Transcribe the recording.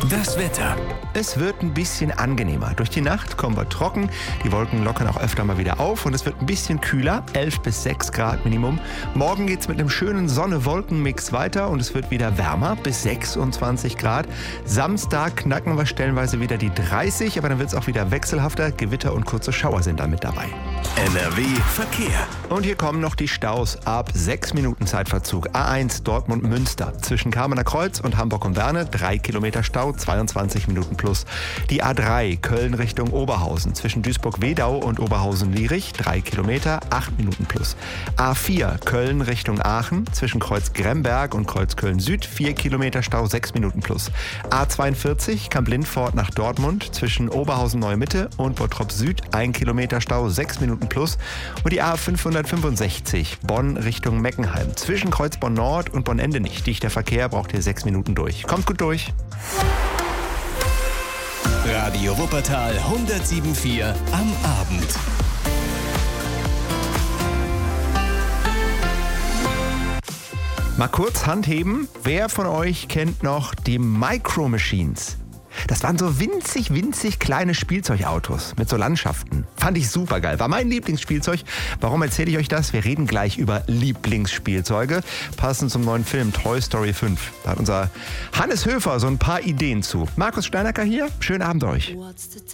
Das Wetter. Es wird ein bisschen angenehmer. Durch die Nacht kommen wir trocken, die Wolken lockern auch öfter mal wieder auf und es wird ein bisschen kühler, 11 bis 6 Grad Minimum. Morgen geht's mit einem schönen Sonne-Wolken-Mix weiter und es wird wieder wärmer, bis 26 Grad. Samstag knacken wir stellenweise wieder die 30, aber dann wird's auch wieder wechselhafter. Gewitter und kurze Schauer sind da mit dabei. NRW Verkehr. Und hier kommen noch die Staus ab 6 Minuten Zeitverzug. A1 Dortmund-Münster zwischen Kamener Kreuz und Hamburg und Werne 3 Kilometer Stau, 22 Minuten plus. Die A3 Köln Richtung Oberhausen zwischen Duisburg-Wedau und Oberhausen-Lierich 3 Kilometer, 8 Minuten plus. A4 Köln Richtung Aachen zwischen Kreuz Gremberg und Kreuz Köln Süd 4 Kilometer Stau, 6 Minuten plus. A42 Kamp-Lindfort nach Dortmund zwischen Oberhausen-Neue Mitte und Bottrop Süd 1 Kilometer Stau, 6 Minuten plus. Und die A565 Bonn Richtung Meckenheim zwischen Kreuz Bonn Nord und Bonn Ende nicht. Dichter Verkehr, braucht hier 6 Minuten durch. Kommt gut durch. Radio Wuppertal 107.4 am Abend. Mal kurz Hand heben. Wer von euch kennt noch die Micro Machines? Das waren so winzig kleine Spielzeugautos mit so Landschaften. Fand ich super geil. War mein Lieblingsspielzeug. Warum erzähle ich euch das? Wir reden gleich über Lieblingsspielzeuge. Passend zum neuen Film Toy Story 5. Da hat unser Hannes Höfer so ein paar Ideen zu. Markus Steinacker hier. Schönen Abend euch. What's the